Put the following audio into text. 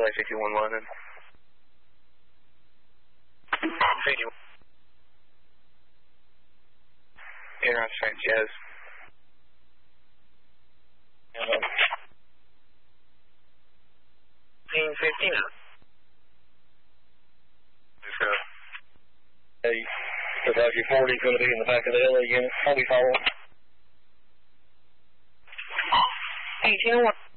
Flight 51 London. Air strength Jazz. 15 now. Hey, looks like your 40 is going to be in the back of the LA unit. I'll be following. 1801.